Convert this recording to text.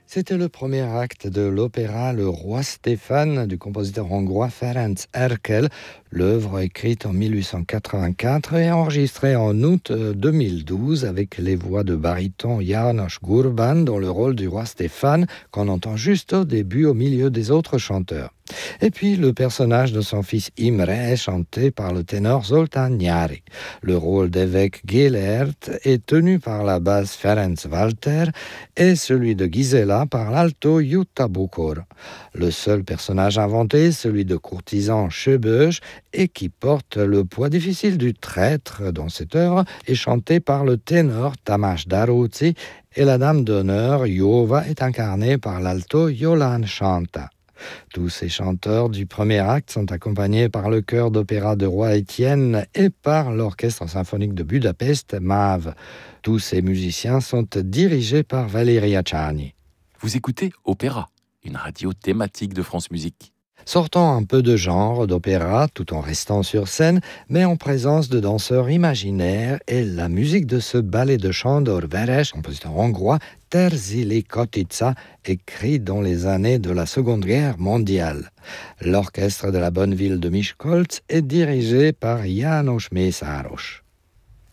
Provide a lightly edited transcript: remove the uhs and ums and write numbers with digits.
C'était le premier acte de l'opéra Le Roi Stéphane du compositeur hongrois Ferenc Erkel. L'œuvre écrite en 1884 et enregistrée en août 2012 avec les voix de baryton János Gurban dans le rôle du roi Stéphane qu'on entend juste au début au milieu des autres chanteurs. Et puis le personnage de son fils Imre est chanté par le ténor Zoltán Nyáry. Le rôle d'évêque Gellert est tenu par la basse Ferenc Walter et celui de Gisela par l'alto Jutta Bukor. Le seul personnage inventé, celui de courtisan Schöbös, et qui porte le poids difficile du traître dans cette œuvre, est chanté par le ténor Tamás Daróczi et la dame d'honneur Jóva est incarnée par l'alto Jolán Santa. Tous ces chanteurs du premier acte sont accompagnés par le chœur d'opéra de Roi Étienne et par l'orchestre symphonique de Budapest, MÁV. Tous ces musiciens sont dirigés par Valeria Czarny. Vous écoutez Opéra, une radio thématique de France Musique. Sortant un peu de genre d'opéra tout en restant sur scène, mais en présence de danseurs imaginaires et la musique de ce ballet de Sándor Veres, compositeur hongrois, Terzili Kotica, écrit dans les années de la Seconde Guerre mondiale. L'orchestre de la bonne ville de Miskolc est dirigé par János Mészáros.